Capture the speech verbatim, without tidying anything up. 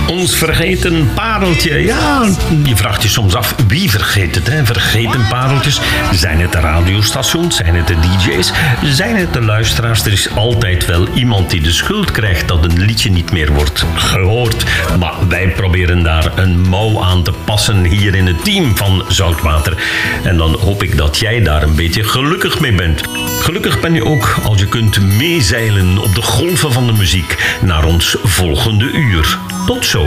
Ons vergeten pareltje. Ja, je vraagt je soms af, wie vergeet het, hè? Vergeten pareltjes. Zijn het de radiostations? Zijn het de D J's? Zijn het de luisteraars? Er is altijd wel iemand die de schuld krijgt dat een liedje niet meer wordt gehoord. Maar wij proberen daar een mouw aan te passen hier in het team van Zoutwater. En dan hoop ik dat jij daar een beetje gelukkig mee bent. Gelukkig ben je ook als je kunt meezeilen op de golven van de muziek naar ons volgende uur. Tot zo.